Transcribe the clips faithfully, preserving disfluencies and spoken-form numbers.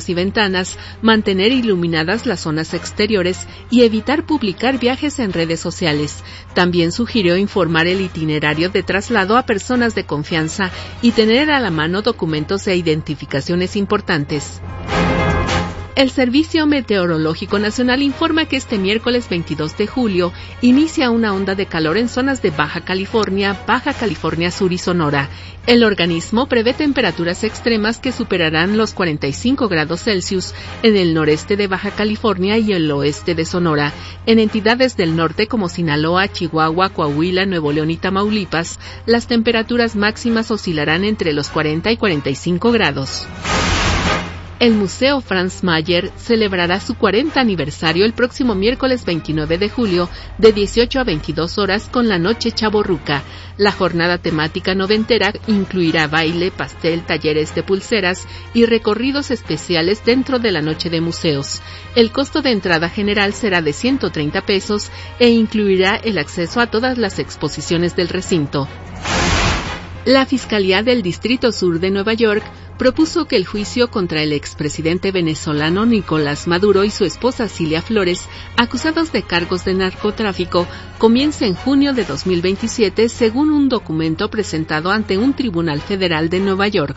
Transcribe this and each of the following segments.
puertas y ventanas, mantener iluminadas las zonas exteriores y evitar publicar viajes en redes sociales. También sugirió informar el itinerario de traslado a personas de confianza y tener a la mano documentos e identificaciones importantes. El Servicio Meteorológico Nacional informa que este miércoles veintidós de julio inicia una onda de calor en zonas de Baja California, Baja California Sur y Sonora. El organismo prevé temperaturas extremas que superarán los cuarenta y cinco grados Celsius en el noreste de Baja California y el oeste de Sonora. En entidades del norte como Sinaloa, Chihuahua, Coahuila, Nuevo León y Tamaulipas, las temperaturas máximas oscilarán entre los cuarenta y cuarenta y cinco grados. El Museo Franz Mayer celebrará su cuarenta aniversario el próximo miércoles veintinueve de julio de dieciocho a veintidós horas con la Noche Chavorruca. La jornada temática noventera incluirá baile, pastel, talleres de pulseras y recorridos especiales dentro de la Noche de Museos. El costo de entrada general será de ciento treinta pesos e incluirá el acceso a todas las exposiciones del recinto. La Fiscalía del Distrito Sur de Nueva York propuso que el juicio contra el expresidente venezolano Nicolás Maduro y su esposa Cilia Flores, acusados de cargos de narcotráfico, comience en junio de dos mil veintisiete, según un documento presentado ante un tribunal federal de Nueva York.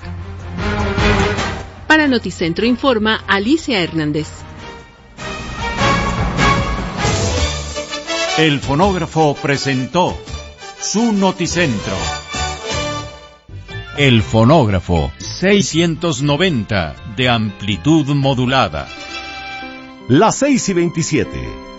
Para Noticentro informa Alicia Hernández. El fonógrafo presentó su Noticentro. El fonógrafo seiscientos noventa de amplitud modulada. Las seis y veintisiete.